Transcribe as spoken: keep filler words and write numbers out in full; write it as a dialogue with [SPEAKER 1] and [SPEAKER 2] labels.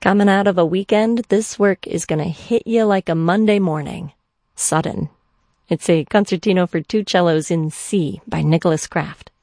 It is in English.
[SPEAKER 1] Coming out of a weekend, this work is gonna hit you like a Monday morning. Sudden. It's a concertino for two cellos in C by Nicholas Kraft.